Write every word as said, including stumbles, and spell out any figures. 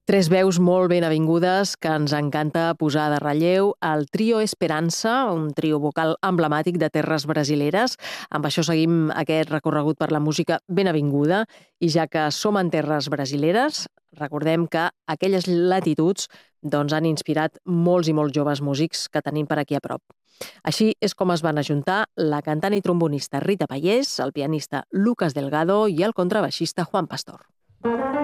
Tres veus molt ben avingudes que ens encanta posar de relleu. El trio Esperança, un trio vocal emblemàtic de terres brasileres. Amb això seguim aquest recorregut per la música ben avinguda. I ja que som en terres brasileres, recordem que aquelles latituds doncs, han inspirat molts i molts joves músics que tenim per aquí a prop. Així és com es van ajuntar la cantant i trombonista Rita Pallés, el pianista Lucas Delgado i el contrabaixista Juan Pastor.